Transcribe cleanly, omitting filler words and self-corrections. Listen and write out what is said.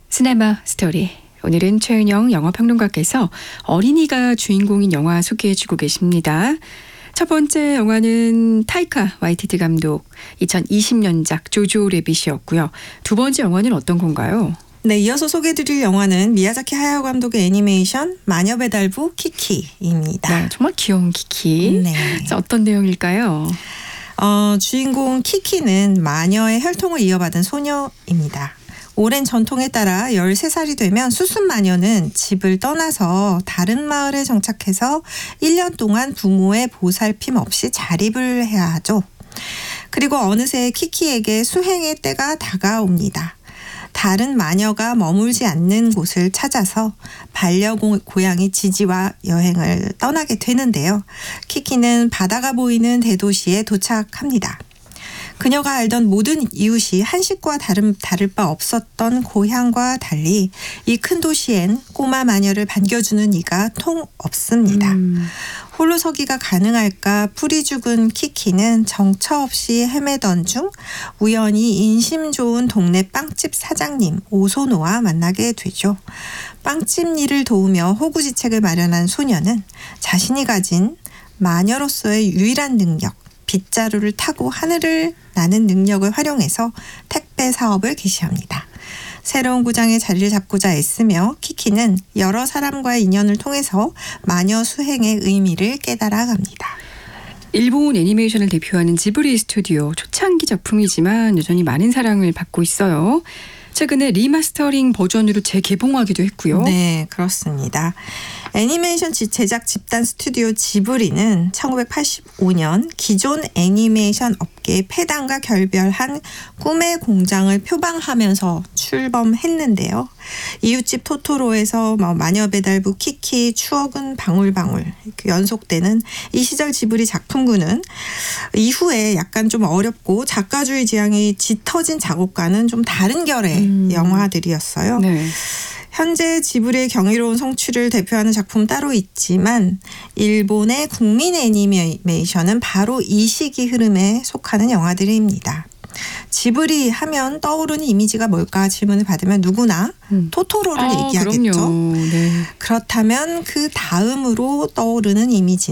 시네마 스토리. 오늘은 최은영 영화평론가께서 어린이가 주인공인 영화 소개해주고 계십니다. 첫 번째 영화는 타이카 와이티티 감독 2020년작 조조 래빗이었고요. 두 번째 영화는 어떤 건가요? 네, 이어서 소개해드릴 영화는 미야자키 하야오 감독의 애니메이션 마녀배달부 키키입니다. 네, 정말 귀여운 키키. 네. 자, 어떤 내용일까요? 주인공 키키는 마녀의 혈통을 이어받은 소녀입니다. 오랜 전통에 따라 13살이 되면 수순마녀는 집을 떠나서 다른 마을에 정착해서 1년 동안 부모의 보살핌 없이 자립을 해야 하죠. 그리고 어느새 키키에게 수행의 때가 다가옵니다. 다른 마녀가 머물지 않는 곳을 찾아서 반려고양이 지지와 여행을 떠나게 되는데요. 키키는 바다가 보이는 대도시에 도착합니다. 그녀가 알던 모든 이웃이 한식과 다를 바 없었던 고향과 달리 이 큰 도시엔 꼬마 마녀를 반겨주는 이가 통 없습니다. 홀로 서기가 가능할까 풀이 죽은 키키는 정처 없이 헤매던 중 우연히 인심 좋은 동네 빵집 사장님 오소노와 만나게 되죠. 빵집 일을 도우며 호구지책을 마련한 소녀는 자신이 가진 마녀로서의 유일한 능력, 빗자루를 타고 하늘을 나는 능력을 활용해서 택배 사업을 개시합니다. 새로운 구장에 자리를 잡고자 애쓰며 키키는 여러 사람과의 인연을 통해서 마녀 수행의 의미를 깨달아갑니다. 일본 애니메이션을 대표하는 지브리 스튜디오 초창기 작품이지만 여전히 많은 사랑을 받고 있어요. 최근에 리마스터링 버전으로 재개봉하기도 했고요. 네, 그렇습니다. 애니메이션 제작 집단 스튜디오 지브리는 1985년 기존 애니메이션 업계의 폐단과 결별한 꿈의 공장을 표방하면서 출범했는데요. 이웃집 토토로에서 마녀배달부 키키, 추억은 방울방울 연속되는 이 시절 지브리 작품군은 이후에 약간 좀 어렵고 작가주의 지향이 짙어진 작업과는 좀 다른 결의 영화들이었어요. 네. 현재 지브리의 경이로운 성취를 대표하는 작품 따로 있지만 일본의 국민 애니메이션은 바로 이 시기 흐름에 속하는 영화들입니다. 지브리 하면 떠오르는 이미지가 뭘까 질문을 받으면 누구나 토토로를 얘기하겠죠. 그럼요. 네. 그렇다면 그 다음으로 떠오르는 이미지